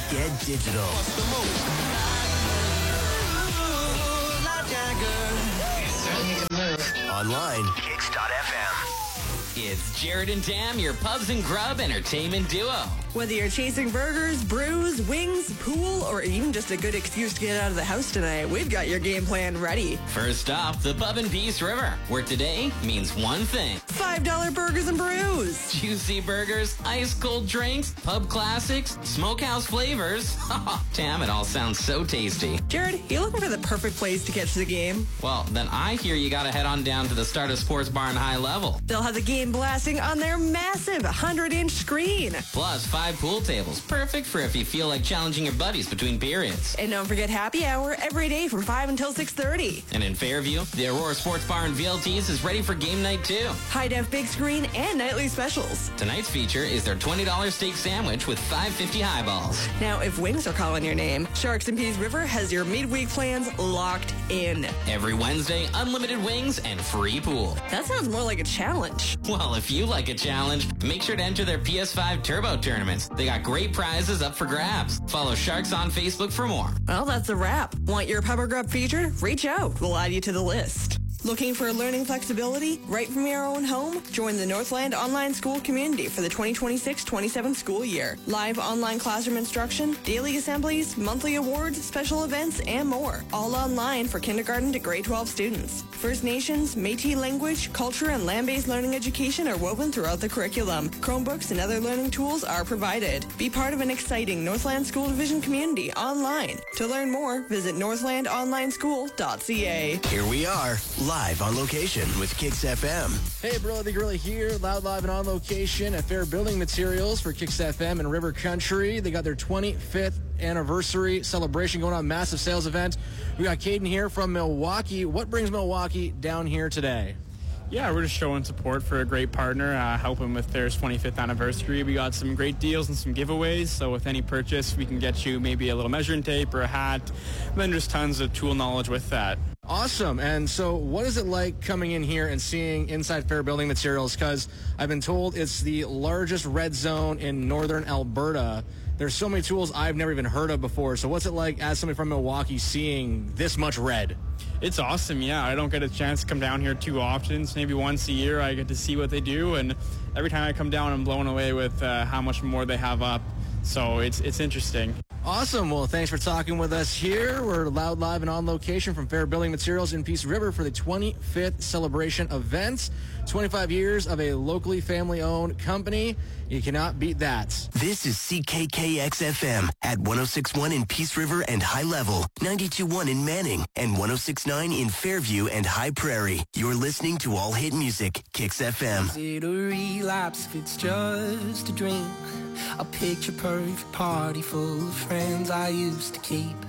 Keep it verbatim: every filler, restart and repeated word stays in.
Get digital. What's the move? Certainly a good move. Online, kicks dot f m. It's Jared and Tam, your Pubs and Grub entertainment duo. Whether you're chasing burgers, brews, wings, pool, or even just a good excuse to get out of the house tonight, we've got your game plan ready. First off, the Pub in Peace River, where today means one thing. five dollar burgers and brews. Juicy burgers, ice-cold drinks, pub classics, smokehouse flavors. Tam, it all sounds so tasty. Jared, you looking for the perfect place to catch the game? Well, then I hear you gotta head on down to the Stardust Sports Bar in High Level. They'll have the game blasting on their massive one hundred inch screen. Plus, five pool tables, perfect for if you feel like challenging your buddies between periods. And don't forget happy hour every day from five until six thirty. And in Fairview, the Aurora Sports Bar and V L Ts is ready for game night too. High-def big screen and nightly specials. Tonight's feature is their twenty dollar steak sandwich with five fifty highballs. Now, if wings are calling your name, Sharks and Peace River has your midweek plans locked in. Every Wednesday, unlimited wings and free pool. That sounds more like a challenge. Well, if you like a challenge, make sure to enter their P S five Turbo tournaments. They got great prizes up for grabs. Follow Sharks on Facebook for more. Well, that's a wrap. Want your Pub or Grub featured? Reach out. We'll add you to the list. Looking for learning flexibility right from your own home? Join the Northland Online School community for the twenty twenty-six twenty-seven school year. Live online classroom instruction, daily assemblies, monthly awards, special events, and more. All online for kindergarten to grade twelve students. First Nations, Métis language, culture, and land-based learning education are woven throughout the curriculum. Chromebooks and other learning tools are provided. Be part of an exciting Northland School Division community online. To learn more, visit northland online school dot c a. Here we are, live on location with Kicks F M. Hey, Bro the Gorilla here, loud, live, and on location at Fair Building Materials for Kicks F M and River Country. They got their twenty-fifth anniversary celebration going on, massive sales event. We got Caden here from Milwaukee. What brings Milwaukee down here today? Yeah, we're just showing support for a great partner, uh, helping with their twenty-fifth anniversary. We got some great deals and some giveaways, so with any purchase, we can get you maybe a little measuring tape or a hat, and then just tons of tool knowledge with that. Awesome. And so what is it like coming in here and seeing inside Fair Building Materials? Because I've been told it's the largest red zone in northern Alberta. There's so many tools I've never even heard of before. So what's it like as somebody from Milwaukee seeing this much red? It's awesome, yeah. I don't get a chance to come down here too often. So maybe once a year I get to see what they do. And every time I come down, I'm blown away with uh, how much more they have up. So it's it's interesting. Awesome. Well, thanks for talking with us here. We're loud, live, and on location from Fair Building Materials in Peace River for the twenty-fifth celebration event. twenty-five years of a locally family-owned company. You cannot beat that. This is C K K X F M at one oh six point one in Peace River and High Level, ninety-two point one in Manning, and one oh six point nine in Fairview and High Prairie. You're listening to All Hit Music, Kicks F M. Is it a relapse if it's just a drink? A picture perfect party full of friends I used to keep.